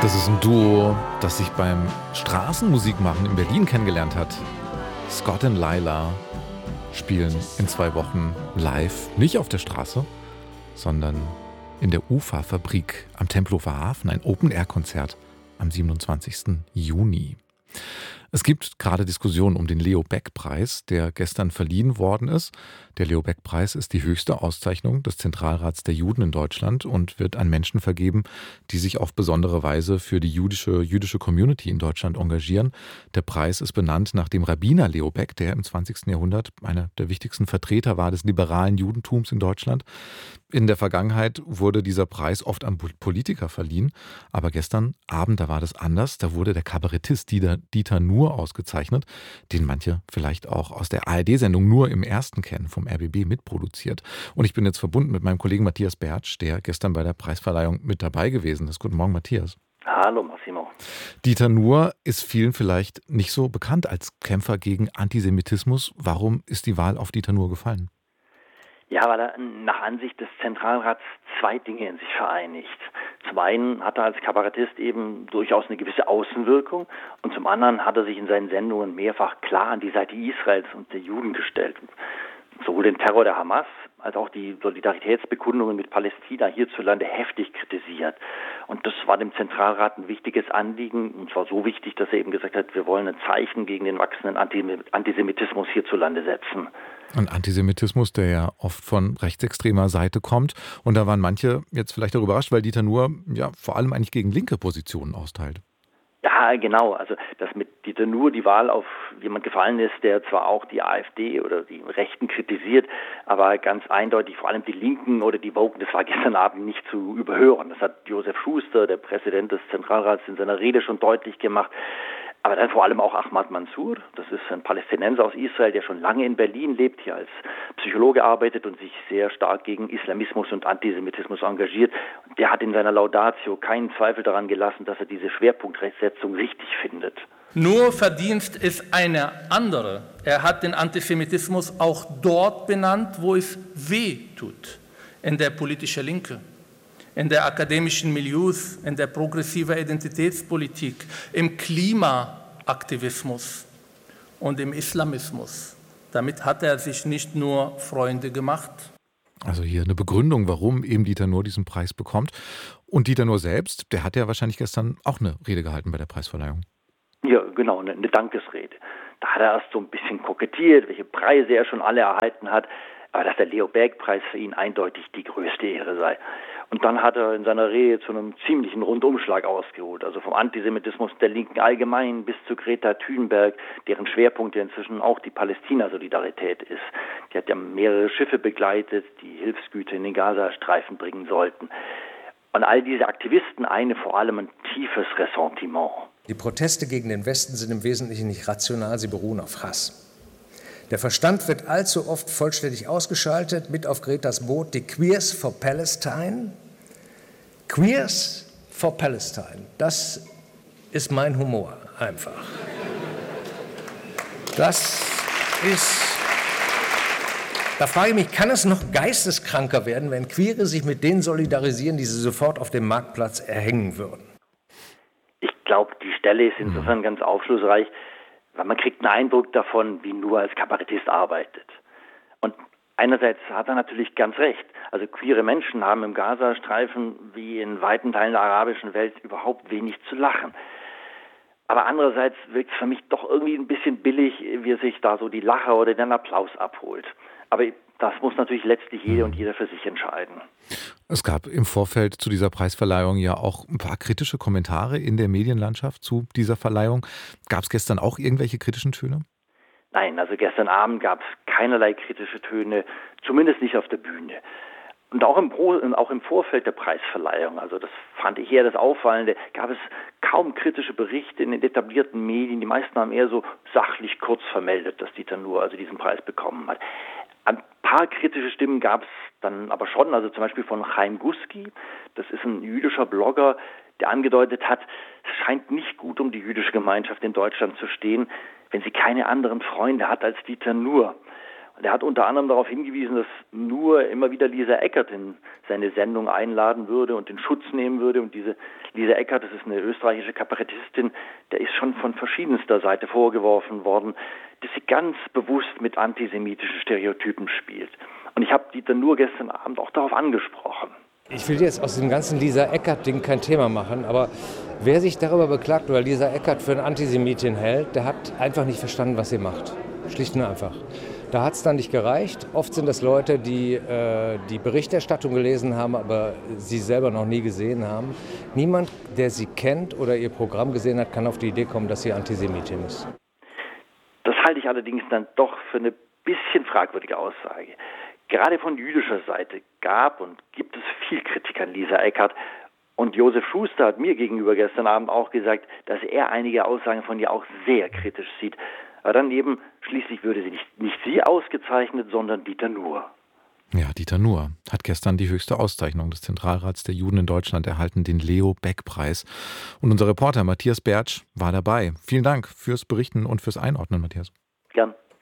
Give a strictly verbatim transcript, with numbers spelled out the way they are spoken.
Das ist ein Duo, das sich beim Straßenmusikmachen in Berlin kennengelernt hat. Scott und Laila spielen in zwei Wochen live, nicht auf der Straße, sondern in der Ufa-Fabrik am Tempelhofer Hafen, ein Open-Air-Konzert am siebenundzwanzigsten Juni. Es gibt gerade Diskussionen um den Leo-Baeck-Preis, der gestern verliehen worden ist. Der Leo-Baeck-Preis ist die höchste Auszeichnung des Zentralrats der Juden in Deutschland und wird an Menschen vergeben, die sich auf besondere Weise für die jüdische, jüdische Community in Deutschland engagieren. Der Preis ist benannt nach dem Rabbiner Leo Baeck, der im zwanzigsten Jahrhundert einer der wichtigsten Vertreter war des liberalen Judentums in Deutschland. In der Vergangenheit wurde dieser Preis oft an Politiker verliehen, aber gestern Abend, da war das anders. Da wurde der Kabarettist Dieter, Dieter Nuhr ausgezeichnet, den manche vielleicht auch aus der A R D-Sendung Nur im Ersten kennen, vom R B B mitproduziert. Und ich bin jetzt verbunden mit meinem Kollegen Matthias Bertsch, der gestern bei der Preisverleihung mit dabei gewesen ist. Guten Morgen, Matthias. Hallo, Massimo. Dieter Nuhr ist vielen vielleicht nicht so bekannt als Kämpfer gegen Antisemitismus. Warum ist die Wahl auf Dieter Nuhr gefallen? Ja, weil er nach Ansicht des Zentralrats zwei Dinge in sich vereinigt. Zum einen hat er als Kabarettist eben durchaus eine gewisse Außenwirkung und zum anderen hat er sich in seinen Sendungen mehrfach klar an die Seite Israels und der Juden gestellt. Sowohl den Terror der Hamas als auch die Solidaritätsbekundungen mit Palästina hierzulande heftig kritisiert. Und das war dem Zentralrat ein wichtiges Anliegen, und zwar so wichtig, dass er eben gesagt hat, wir wollen ein Zeichen gegen den wachsenden Antisemitismus hierzulande setzen. Ein Antisemitismus, der ja oft von rechtsextremer Seite kommt. Und da waren manche jetzt vielleicht darüber überrascht, weil Dieter Nuhr ja vor allem eigentlich gegen linke Positionen austeilt. Ja, genau. Also, dass mit Dieter Nuhr die Wahl auf jemand gefallen ist, der zwar auch die AfD oder die Rechten kritisiert, aber ganz eindeutig vor allem die Linken oder die Woken, das war gestern Abend nicht zu überhören. Das hat Josef Schuster, der Präsident des Zentralrats, in seiner Rede schon deutlich gemacht. Aber dann vor allem auch Ahmad Mansour, das ist ein Palästinenser aus Israel, der schon lange in Berlin lebt, hier als Psychologe arbeitet und sich sehr stark gegen Islamismus und Antisemitismus engagiert. Und der hat in seiner Laudatio keinen Zweifel daran gelassen, dass er diese Schwerpunktsetzung richtig findet. Nur Verdienst ist eine andere. Er hat den Antisemitismus auch dort benannt, wo es weh tut, in der politischen Linke, in der akademischen Milieus, in der progressiven Identitätspolitik, im Klimaaktivismus und im Islamismus. Damit hat er sich nicht nur Freunde gemacht. Also hier eine Begründung, warum eben Dieter Nuhr diesen Preis bekommt. Und Dieter Nuhr selbst, der hat ja wahrscheinlich gestern auch eine Rede gehalten bei der Preisverleihung. Ja, genau, eine, eine Dankesrede. Da hat er erst so ein bisschen kokettiert, welche Preise er schon alle erhalten hat, aber dass der Leo-Baeck-Preis für ihn eindeutig die größte Ehre sei. Und dann hat er in seiner Rede zu einem ziemlichen Rundumschlag ausgeholt, also vom Antisemitismus der Linken allgemein bis zu Greta Thunberg, deren Schwerpunkt ja inzwischen auch die Palästina-Solidarität ist. Die hat ja mehrere Schiffe begleitet, die Hilfsgüter in den Gazastreifen bringen sollten. Und all diese Aktivisten eine vor allem ein tiefes Ressentiment. Die Proteste gegen den Westen sind im Wesentlichen nicht rational, sie beruhen auf Hass. Der Verstand wird allzu oft vollständig ausgeschaltet, mit auf Gretas Boot die Queers for Palestine. Queers for Palestine, das ist mein Humor, einfach. Das ist, da frage ich mich, kann es noch geisteskranker werden, wenn Queere sich mit denen solidarisieren, die sie sofort auf dem Marktplatz erhängen würden? Ich glaube, die Stelle ist insofern ganz aufschlussreich, weil man kriegt einen Eindruck davon, wie Nuhr als Kabarettist arbeitet. Und einerseits hat er natürlich ganz recht. Also queere Menschen haben im Gazastreifen wie in weiten Teilen der arabischen Welt überhaupt wenig zu lachen. Aber andererseits wirkt es für mich doch irgendwie ein bisschen billig, wie er sich da so die Lacher oder den Applaus abholt. Aber das muss natürlich letztlich jeder und jeder für sich entscheiden. Es gab im Vorfeld zu dieser Preisverleihung ja auch ein paar kritische Kommentare in der Medienlandschaft zu dieser Verleihung. Gab es gestern auch irgendwelche kritischen Töne? Nein, also gestern Abend gab es keinerlei kritische Töne, zumindest nicht auf der Bühne. Und auch im, Pro, auch im Vorfeld der Preisverleihung, also das fand ich eher das Auffallende, gab es kaum kritische Berichte in den etablierten Medien. Die meisten haben eher so sachlich kurz vermeldet, dass Dieter Nuhr also diesen Preis bekommen hat. Ein paar kritische Stimmen gab es dann aber schon, also zum Beispiel von Chaim Guski, das ist ein jüdischer Blogger, der angedeutet hat, es scheint nicht gut um die jüdische Gemeinschaft in Deutschland zu stehen, wenn sie keine anderen Freunde hat als Dieter Nuhr. Und er hat unter anderem darauf hingewiesen, dass nur immer wieder Lisa Eckert in seine Sendung einladen würde und in Schutz nehmen würde. Und diese Lisa Eckert, das ist eine österreichische Kabarettistin, der ist schon von verschiedenster Seite vorgeworfen worden, dass sie ganz bewusst mit antisemitischen Stereotypen spielt. Und ich habe Dieter Nuhr gestern Abend auch darauf angesprochen. Ich will jetzt aus dem ganzen Lisa Eckert-Ding kein Thema machen, aber wer sich darüber beklagt oder Lisa Eckert für eine Antisemitin hält, der hat einfach nicht verstanden, was sie macht. Schlicht und einfach. Da hat es dann nicht gereicht. Oft sind das Leute, die äh, die Berichterstattung gelesen haben, aber sie selber noch nie gesehen haben. Niemand, der sie kennt oder ihr Programm gesehen hat, kann auf die Idee kommen, dass sie Antisemitin ist. Das halte ich allerdings dann doch für eine bisschen fragwürdige Aussage. Gerade von jüdischer Seite gab und gibt es viel Kritik an Lisa Eckert. Und Josef Schuster hat mir gegenüber gestern Abend auch gesagt, dass er einige Aussagen von ihr auch sehr kritisch sieht. Aber dann eben, schließlich würde sie nicht, nicht sie ausgezeichnet, sondern Dieter Nuhr. Ja, Dieter Nuhr hat gestern die höchste Auszeichnung des Zentralrats der Juden in Deutschland erhalten, den Leo-Beck-Preis. Und unser Reporter Matthias Bertsch war dabei. Vielen Dank fürs Berichten und fürs Einordnen, Matthias. Gern.